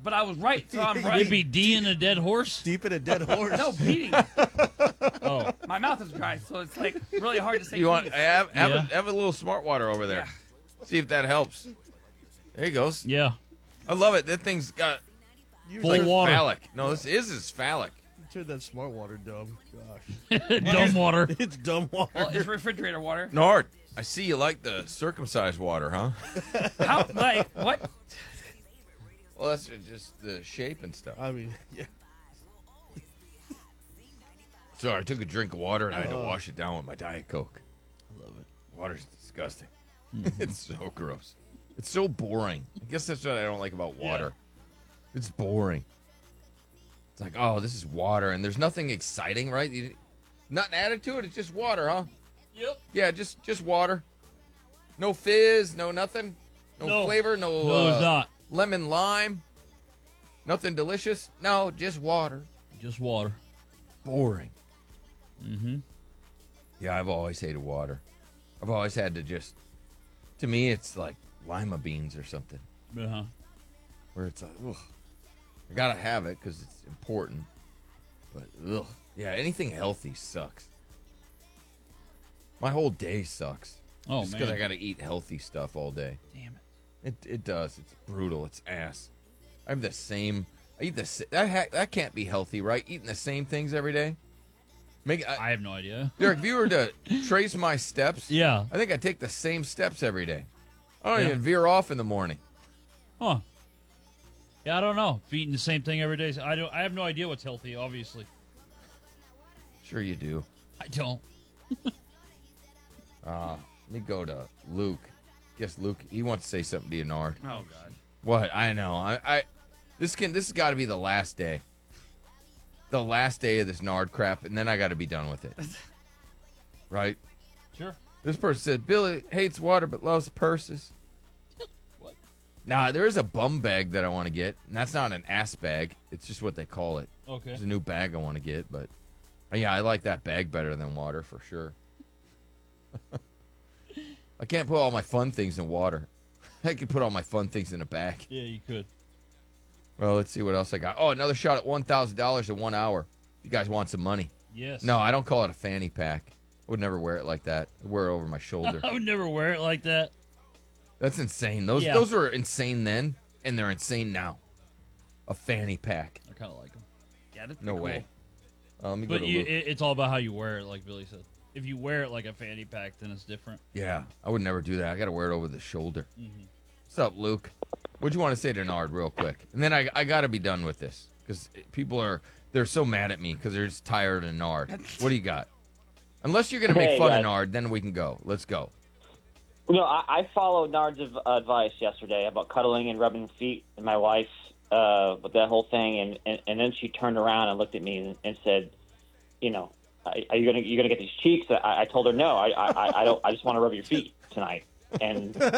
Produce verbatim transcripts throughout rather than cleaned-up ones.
but I was right, so I'm right. You'd be D in a dead horse? Deep in a dead horse. No, beating. Oh. My mouth is dry, so it's like really hard to say. You want penis. have have, Yeah. a, have a little smart water over there. See if that helps. There he goes. Yeah. I love it. That thing's got You Full turned- water. phallic. No, this is is phallic. you turned that smart water dumb. Gosh. Dumb water. It's dumb water. Well, it's refrigerator water. Nard, I see you like the circumcised water, huh? How? Like what? Well, that's just the shape and stuff. I mean, yeah. Sorry, I took a drink of water and I had to Oh. wash it down with my Diet Coke. I love it. Water's disgusting. It's so gross. It's so boring. I guess that's what I don't like about water. It's boring. It's like, oh, this is water, and there's nothing exciting, right? You, nothing added to it. It's just water, huh? Yep. Yeah, just just water. No fizz, no nothing, no, No. flavor, no, No, uh, it's not. lemon lime. Nothing delicious. No, just water. Just water. Boring. Mm-hmm. Yeah, I've always hated water. I've always had to just. To me, it's like lima beans or something, Uh-huh. where it's like, ugh, I gotta have it because it's important. But ugh, yeah, anything healthy sucks. My whole day sucks. Oh, just because I man. gotta eat healthy stuff all day. Damn it. It it does. It's brutal. It's ass. I have the same. I eat the sa- that ha- that can't be healthy, right? Eating the same things every day. Make I, I have no idea. Derek, if you were to trace my steps, Yeah. I think I take the same steps every day. I don't Yeah. even veer off in the morning. Huh. Yeah, I don't know. If eating the same thing every day, I don't. I have no idea what's healthy. Obviously, Sure you do. I don't. Uh, let me go to Luke. Guess Luke, he wants to say something to you, Nard. Oh God. What? I know. I, I this can this has got to be the last day. The last day of this Nard crap, and then I got to be done with it. Right? Sure. This person said Billy hates water but loves purses. What? Nah, there is a bum bag that I want to get, and that's not an ass bag. It's just what they call it. Okay. There's a new bag I want to get, but uh, yeah, I like that bag better than water for sure. I can't put all my fun things in water. I can put all my fun things in a bag. Yeah, you could. Well, let's see what else I got. Oh, another shot at one thousand dollars in one hour. If you guys want some money. Yes. No, I don't call it a fanny pack. I would never wear it like that. I wear it over my shoulder. I would never wear it like that. That's insane. Those Yeah. those were insane then, and they're insane now. A fanny pack. I kind of like them. Yeah, that's No pretty way. Uh, let me go But to you, Luke. it, it's all about how you wear it, like Billy said. If you wear it like a fanny pack, then it's different. Yeah, I would never do that. I got to wear it over the shoulder. Mhm. What's up, Luke? What'd you want to say to Nard real quick? And then I, I got to be done with this because people are, they're so mad at me because they're just tired of Nard. What do you got? Unless you're going to make Hey, fun guys. of Nard, then we can go. Let's go. No, I, I followed Nard's adv- advice yesterday about cuddling and rubbing feet with my wife, uh, with that whole thing, and, and, and then she turned around and looked at me and, and said, "You know, are are you gonna you gonna get these cheeks?" I, I told her, "No, I, I I don't. I just want to rub your feet tonight." And You're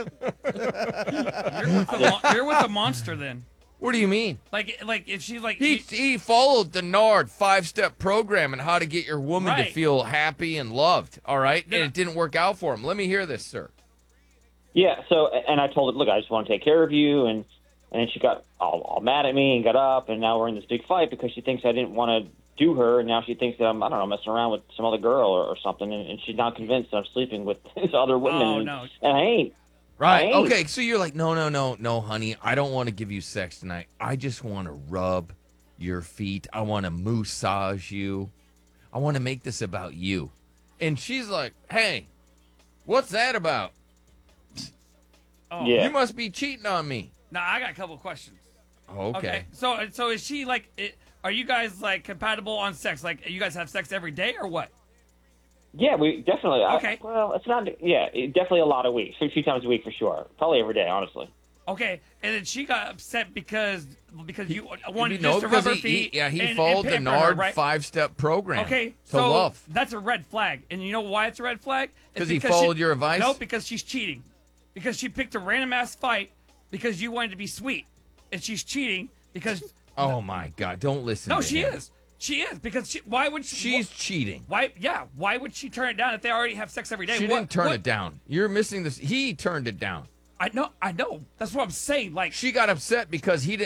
with, a mon- you're with a monster then. What do you mean? Like, like if she's like, He, you- he followed the Nard five-step program on how to get your woman to Right. feel happy and loved, all right? Yeah. And it didn't work out for him. Let me hear this, sir. yeah, so and I told her, "Look, I just want to take care of you," and and then she got all, all mad at me and got up, and now we're in this big fight because she thinks I didn't want to do her, and now she thinks that I'm, I don't know, messing around with some other girl or, or something, and, and she's now convinced that I'm sleeping with these other women, Oh, and, no. and I ain't. Right. Right. Okay, so you're like, no, no, no, no, honey. I don't want to give you sex tonight. I just want to rub your feet. I want to massage you. I want to make this about you. And she's like, hey, what's that about? oh, Yeah. You must be cheating on me. Now I got a couple questions. Okay. So, so is she like? It, are you guys like compatible on sex? Like, you guys have sex every day or what? Yeah, we definitely. Okay. I, well, it's not. Yeah, it, definitely a lot of weeks. A few times a week for sure. Probably every day, honestly. Okay, and then she got upset because because you wanted no, just to rub her because he, feet. he, yeah, he and, followed and the pamper her, Nard right? five-step program. Okay, to so love. that's a red flag, and you know why it's a red flag? It's 'Cause he because followed your advice? No, because she's cheating. Because she picked a random ass fight because you wanted to be sweet, and she's cheating because Oh, my God. Don't listen no, to she him. is. She is because she, why would she? She's cheating. why? Yeah, why would she turn it down if they already have sex every day? She What- didn't turn what- it down. You're missing this. He turned it down. I know, I know. That's what I'm saying. Like, She got upset because he